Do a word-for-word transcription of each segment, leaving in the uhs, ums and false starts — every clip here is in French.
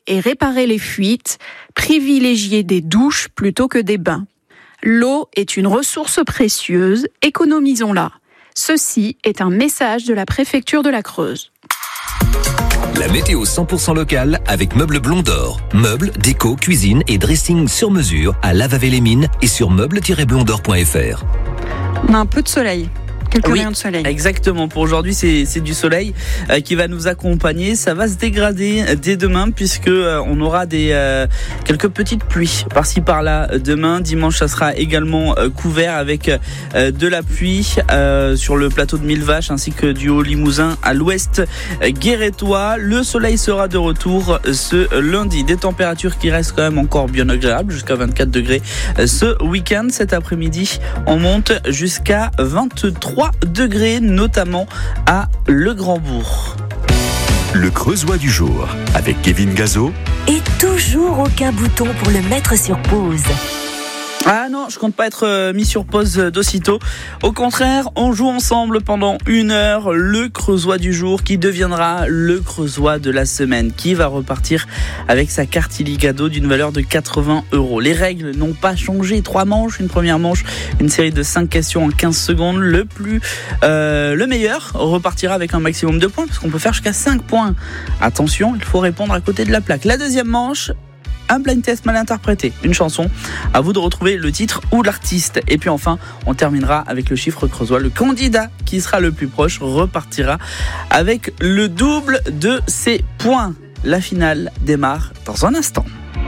et réparer les fuites, privilégier des douches plutôt que des bains. L'eau est une ressource précieuse, économisons-la. Ceci est un message de la préfecture de la Creuse. La météo cent pour cent locale avec Meubles Blond d'Or. Meubles, déco, cuisine et dressing sur mesure à Lavavé-les-Mines et sur meubles tiret blond d'or point f r. On a un peu de soleil. Quelques oui, rayons de soleil. Exactement. Pour aujourd'hui, c'est, c'est du soleil euh, qui va nous accompagner. Ça va se dégrader dès demain puisque euh, on aura des euh, quelques petites pluies par-ci par-là demain. Dimanche, ça sera également euh, couvert avec euh, de la pluie euh, sur le plateau de Millevaches ainsi que du Haut-Limousin à l'ouest euh, guérétois. Le soleil sera de retour ce lundi. Des températures qui restent quand même encore bien agréables jusqu'à vingt-quatre degrés euh, ce week-end. Cet après-midi, on monte jusqu'à vingt-trois degrés, notamment à Le Grand-Bourg. Le Creusois du jour avec Kevin Gazo. Et toujours aucun bouton pour le mettre sur pause. Ah non, je compte pas être mis sur pause d'aussitôt. Au contraire, on joue ensemble pendant une heure le Creusois du jour qui deviendra le Creusois de la semaine, qui va repartir avec sa carte Illigado d'une valeur de quatre-vingts euros. Les règles n'ont pas changé. Trois manches, une première manche, une série de cinq questions en quinze secondes. Le plus, euh, le meilleur repartira avec un maximum de points parce qu'on peut faire jusqu'à cinq points. Attention, il faut répondre à côté de la plaque. La deuxième manche, un blind test mal interprété, une chanson, à vous de retrouver le titre ou l'artiste. Et puis enfin, on terminera avec le chiffre creusois. Le candidat qui sera le plus proche repartira avec le double de ses points. La finale démarre dans un instant.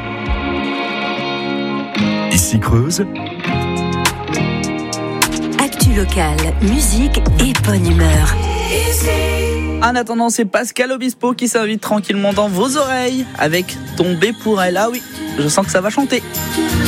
Ici Creuse. Actu locale, musique et bonne humeur. En attendant, c'est Pascal Obispo qui s'invite tranquillement dans vos oreilles avec Tomber pour elle. Ah oui, je sens que ça va chanter.